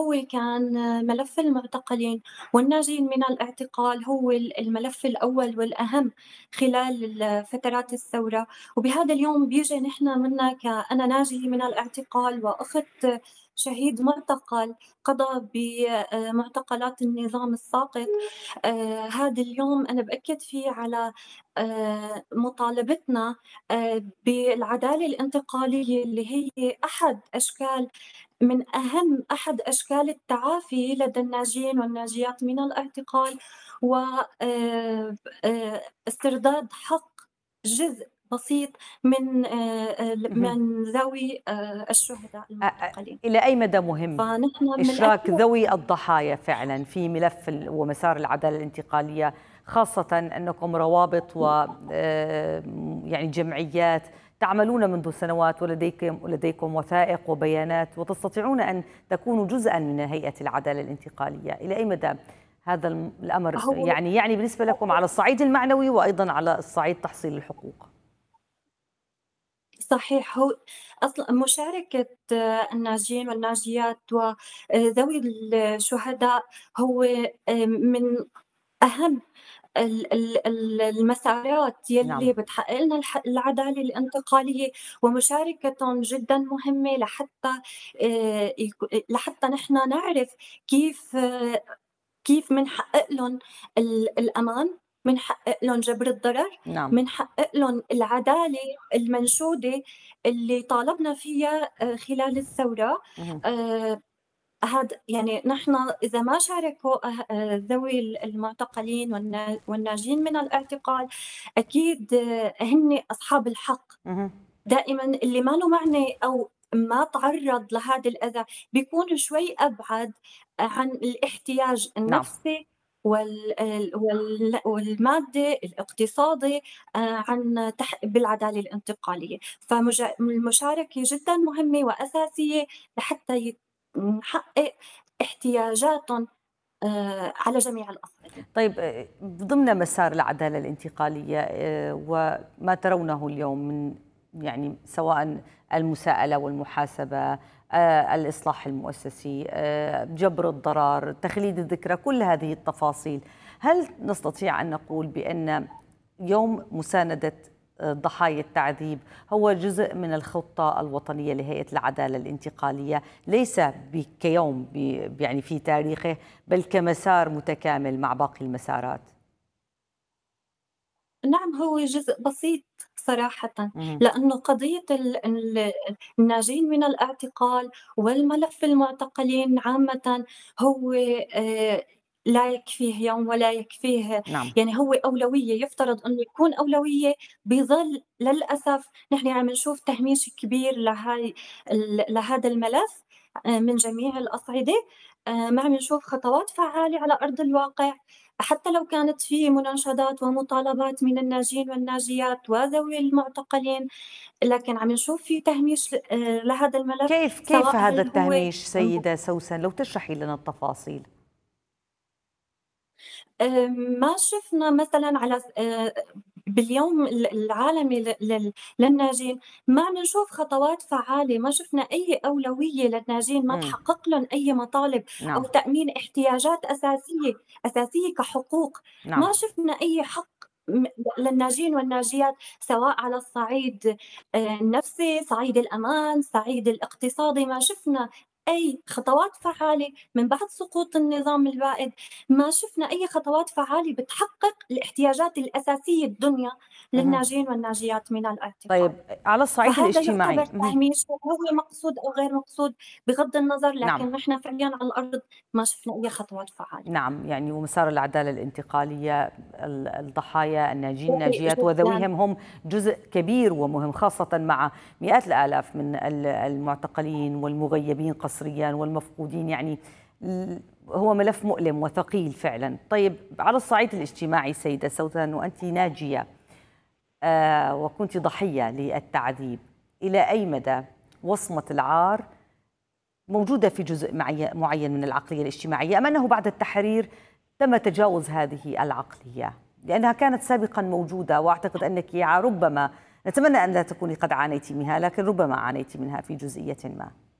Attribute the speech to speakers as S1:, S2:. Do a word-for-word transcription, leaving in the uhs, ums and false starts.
S1: هو كان ملف المعتقلين والناجين من الاعتقال هو ال الملف الأول والأهم خلال ال فترات الثورة، وبهذا اليوم بييجي نحن منا كأنا ناجية من الاعتقال وأخت شهيد معتقل قضى بمعتقلات النظام الساقط. آآ هذا اليوم أنا بأكد فيه على آآ مطالبتنا آآ بالعدالة الانتقالية اللي هي أحد أشكال من أهم أحد أشكال التعافي لدى الناجين والناجيات من الاعتقال، و آآ آآ استرداد حق جزء بسيط من آآ ال
S2: اهم.
S1: من ذوي آآ الشهداء
S2: أ أ
S1: المعتقلين.
S2: إلى أي مدى مهم
S1: فنحن
S2: إشراك
S1: بنأكد
S2: ذوي الضحايا فعلًا في ملف ال ومسار العدالة الانتقالية، خاصةً أنكم روابط و آآ يعني جمعيات تعملون منذ سنوات ولديكم ولديكم وثائق وبيانات وتستطيعون أن تكونوا جزءًا من هيئة العدالة الانتقالية، إلى أي مدى هذا الم الأمر
S1: هو
S2: يعني يعني بالنسبة لكم على الصعيد المعنوي وأيضًا على الصعيد تحصيل الحقوق؟
S1: صحيح. هو أصلًا مشاركة آه، الناجين والناجيات وذوي الشهداء هو آآ من أهم ال ال ال المسارات
S2: نعم.
S1: يلّي بتحقق لنا الح العدالة الانتقالية، ومشاركتهم جدًا مهمة لحتى آآ يك لحتى نحن نعرف كيف آه، كيف منحقق لهم ال الأمان، منحقق لهم جبر الضرر،
S2: نعم.
S1: منحقق لهم العدالة المنشودة اللي طالبنا فيها آآ خلال الثورة.
S2: اهم.
S1: آآ هاد يعني نحن إذا ما شاركوا أه آآ ذوي ال المعتقلين والنا والناجين من الاعتقال، أكيد آه، هن أصحاب الحق.
S2: اهم.
S1: دائمًا اللي ما له معنى أو ما تعرّض لهذا الأذى بيكون شوي أبعد عن الاحتياج
S2: نعم.
S1: النفسي وال ال وال والمادي، الاقتصادي آآ عن تح بالعدالة الانتقالية. فمجا المشاركة جدًا مهمة وأساسية لحتى يت نحقق احتياجاتهم آآ على جميع الأصعدة.
S2: طيب آآ ضمن مسار العدالة الانتقالية آآ وما ترونه اليوم من يعني سواء المساءلة والمحاسبة، آآ الإصلاح المؤسسي، آآ جبر الضرر، تخليد الذكرى، كل هذه التفاصيل، هل نستطيع أن نقول بأن يوم مساندة آه، ضحايا التعذيب هو جزء من الخطة الوطنية لهيئة العدالة الانتقالية، ليس ب- كيوم ب- يعني في تاريخه، بل كمسار متكامل مع باقي المسارات؟
S1: نعم، هو جزء بسيط صراحةً،
S2: مهم.
S1: لأنه قضية ال ال الناجين من الاعتقال والملف المعتقلين عامةً هو آآ لا يكفيه يوم ولا يكفيه،
S2: نعم.
S1: يعني هو أولوية، يفترض إنه يكون أولوية. بظل للأسف نحن عم نشوف تهميش كبير لهاي ال لهذا الملف آآ من جميع الأصعدة. آآ ما عم نشوف خطوات فعّالة على أرض الواقع. حتى لو كانت في مناشدات ومطالبات من الناجين والناجيات وذوي المعتقلين، لكن عم نشوف في تهميش آآ لهذا الملف،
S2: كيف كيف
S1: سواء
S2: هذا
S1: هل هو
S2: التهميش سيدة سوسن، لو تشرحي لنا التفاصيل؟
S1: آآ ما شفنا مثلًا على س آآ باليوم ال العالمي ل لل للناجين، ما عم نشوف خطوات فعّالة، ما شفنا أي أولوية للناجين، ما
S2: مم.
S1: تحقق لهم أي مطالب أو
S2: نعم.
S1: تأمين احتياجات أساسية، أساسية كحقوق.
S2: نعم.
S1: ما شفنا أي حق م للناجين والناجيات، سواء على الصعيد آآ النفسي، صعيد الأمان، صعيد الاقتصادي، ما شفنا أي خطوات فعّالة من بعد سقوط النظام البائد. ما شفنا أي خطوات فعّالة بتحقق الاحتياجات الأساسية الدنيا
S2: مهم.
S1: للناجين والناجيات من الاعتقال.
S2: طيب على الصعيد
S1: فهذا
S2: الاجتماعي.
S1: يُعتبر
S2: مهم.
S1: تهميش هو مقصود أو غير مقصود بغض النظر،
S2: نعم.
S1: لكن نحن فعليًا على الأرض ما شفنا أي خطوات فعّالة.
S2: نعم، يعني ومسار العدالة الانتقالية، ال- الضحايا الناجين
S1: سيء
S2: الناجيات
S1: جدًا.
S2: وذويهم هم جزء كبير ومهم، خاصة مع مئات الآلاف من ال- المعتقلين والمغيبين قسريا والمفقودين، يعني ال- هو ملف مؤلم وثقيل فعلا. طيب على الصعيد الاجتماعي سيدة سوسن، وأنت ناجية آه وكنت ضحية للتعذيب، إلى أي مدى وصمة العار موجودة في جزء معي- معين من العقلية الاجتماعية، أم أنه بعد التحرير تم تجاوز هذه العقلية؟ لأنها كانت سابقا موجودة، وأعتقد أنك ربما، نتمنى أن لا تكوني قد عانيت منها، لكن ربما عانيت منها في جزئية ما.